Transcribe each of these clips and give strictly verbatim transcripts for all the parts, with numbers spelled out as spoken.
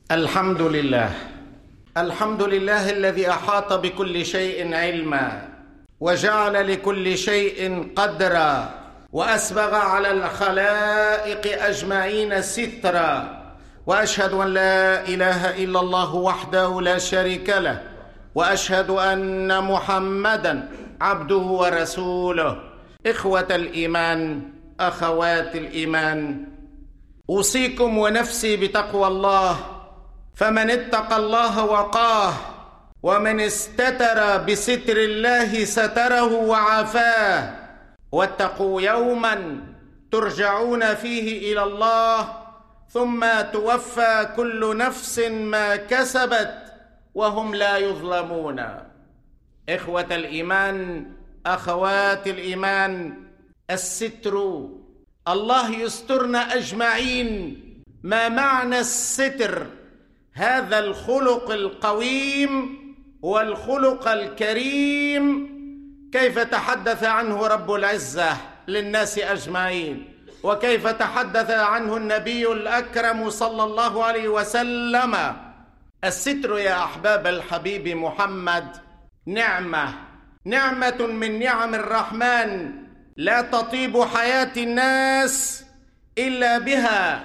الحمد لله الحمد لله الذي أحاط بكل شيء علما وجعل لكل شيء قدرا وأسبغ على الخلائق أجمعين سترا، وأشهد أن لا إله إلا الله وحده لا شريك له، وأشهد أن محمدًا عبده ورسوله. إخوة الإيمان، أخوات الإيمان، أوصيكم ونفسي بتقوى الله، فمن اتقى الله وقاه، ومن استتر بستر الله ستره وعافاه. واتقوا يوما ترجعون فيه إلى الله ثم توفى كل نفس ما كسبت وهم لا يظلمون. إخوة الإيمان، أخوات الإيمان، الستر، الله يسترنا أجمعين. ما معنى الستر؟ هذا الخلق القويم والخلق الكريم كيف تحدث عنه رب العزة للناس أجمعين، وكيف تحدث عنه النبي الأكرم صلى الله عليه وسلم. الستر يا أحباب الحبيب محمد نعمة نعمة من نعم الرحمن، لا تطيب حياة الناس إلا بها،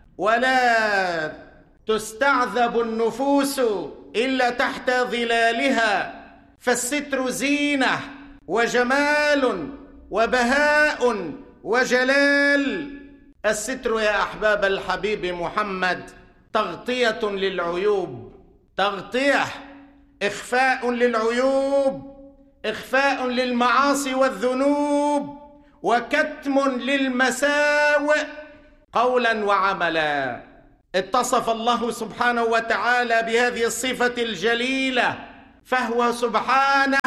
ولا تستعذب النفوس إلا تحت ظلالها. فالستر زينة وجمال وبهاء وجلال. الستر يا أحباب الحبيب محمد تغطية للعيوب، تغطية، إخفاء للعيوب، إخفاء للمعاصي والذنوب، وكتم للمساوئ قولا وعملا. اتصف الله سبحانه وتعالى بهذه الصفة الجليلة، فهو سبحانه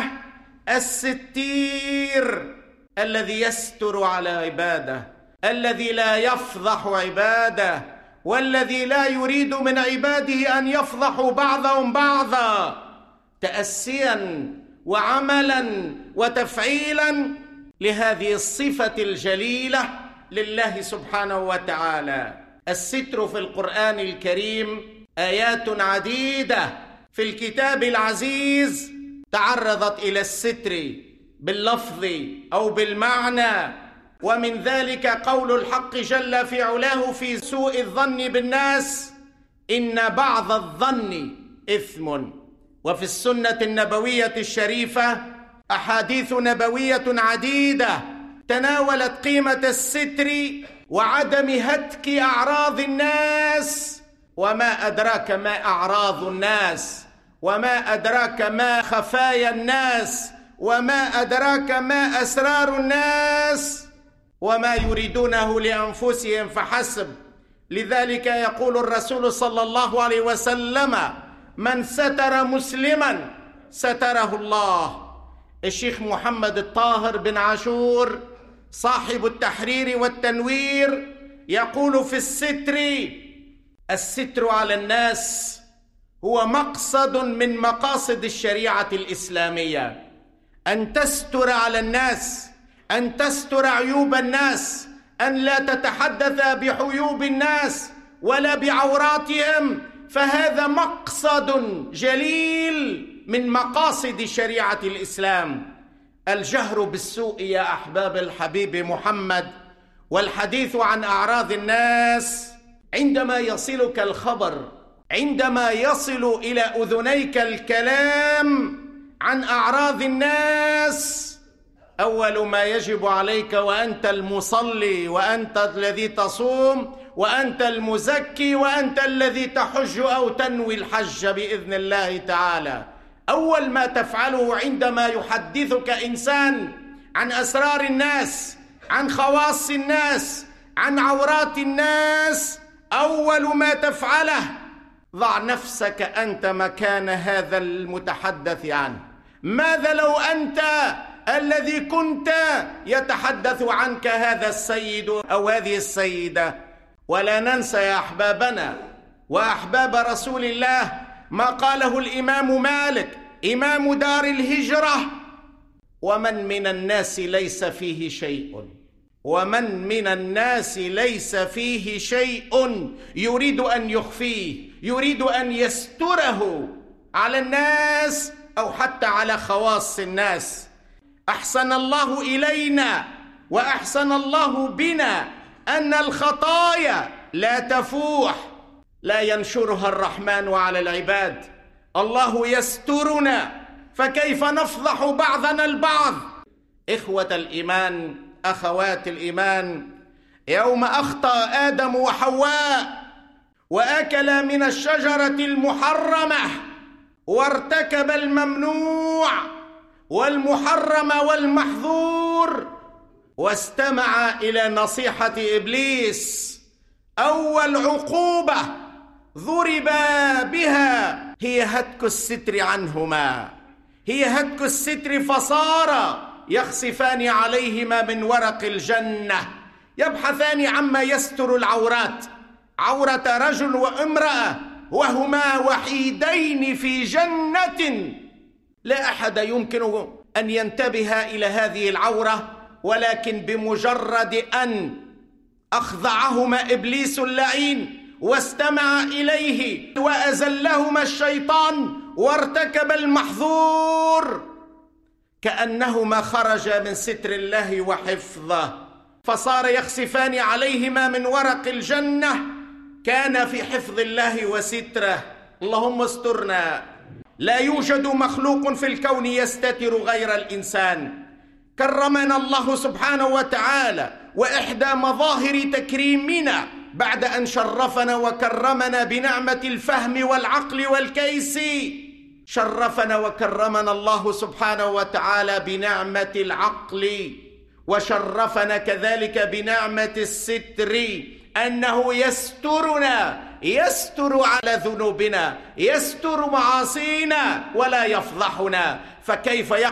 الستير الذي يستر على عباده، الذي لا يفضح عباده، والذي لا يريد من عباده أن يفضحوا بعضهم بعضا، تأسيا وعملا وتفعيلا لهذه الصفة الجليلة لله سبحانه وتعالى. الستر في القرآن الكريم آيات عديدة في الكتاب العزيز تعرضت إلى الستر باللفظ أو بالمعنى، ومن ذلك قول الحق جل في علاه في سوء الظن بالناس: إن بعض الظن إثم. وفي السنة النبوية الشريفة أحاديث نبوية عديدة تناولت قيمة الستر وعدم هتك أعراض الناس. وما أدراك ما أعراض الناس، وما أدراك ما خفايا الناس، وما أدراك ما أسرار الناس، وما يريدونه لأنفسهم فحسب. لذلك يقول الرسول صلى الله عليه وسلم: من ستر مسلما ستره الله. الشيخ محمد الطاهر بن عاشور صاحب التحرير والتنوير يقول في الستر: الستر على الناس هو مقصد من مقاصد الشريعة الإسلامية، أن تستر على الناس، أن تستر عيوب الناس، أن لا تتحدث بعيوب الناس ولا بعوراتهم، فهذا مقصد جليل من مقاصد شريعة الإسلام. الجهر بالسوء يا أحباب الحبيب محمد والحديث عن أعراض الناس، عندما يصلك الخبر، عندما يصل إلى أذنيك الكلام عن أعراض الناس، أول ما يجب عليك وأنت المصلي، وأنت الذي تصوم، وأنت المزكي، وأنت الذي تحج أو تنوي الحج بإذن الله تعالى، أول ما تفعله عندما يحدثك إنسان عن أسرار الناس، عن خواص الناس، عن عورات الناس، أول ما تفعله ضع نفسك أنت مكان هذا المتحدث عنه. ماذا لو أنت الذي كنت يتحدث عنك هذا السيد أو هذه السيدة؟ ولا ننسى يا أحبابنا وأحباب رسول الله ما قاله الإمام مالك إمام دار الهجرة: ومن من الناس ليس فيه شيء، ومن من الناس ليس فيه شيء يريد أن يخفيه، يريد أن يستره على الناس أو حتى على خواص الناس. أحسن الله إلينا وأحسن الله بنا أن الخطايا لا تفوح، لا ينشرها الرحمن على العباد. الله يسترنا، فكيف نفضح بعضنا البعض؟ إخوة الإيمان، أخوات الإيمان، يوم أخطأ آدم وحواء وأكل من الشجرة المحرمة وارتكب الممنوع والمحرم والمحظور واستمع إلى نصيحة إبليس، أول عقوبة ضربا بها هي هتك الستر عنهما، هي هتك الستر، فصار يخسفان عليهما من ورق الجنة، يبحثان عما يستر العورات، عورة رجل وامرأة، وهما وحيدين في جنة، لا أحد يمكن أن ينتبه إلى هذه العورة، ولكن بمجرد أن أخضعهما إبليس اللعين واستمع إليه وأزلهما الشيطان وارتكب المحظور، كأنهما خرجا من ستر الله وحفظه، فصار يخسفان عليهما من ورق الجنة، كان في حفظ الله وستره. اللهم استرنا. لا يوجد مخلوق في الكون يستتر غير الإنسان. كرمنا الله سبحانه وتعالى، وإحدى مظاهر تكريمنا بعد أن شرفنا وكرمنا بنعمة الفهم والعقل والكيس، شرفنا وكرمنا الله سبحانه وتعالى بنعمة العقل، وشرفنا كذلك بنعمة الستر، أنه يسترنا، يستر على ذنوبنا، يستر معاصينا ولا يفضحنا. فكيف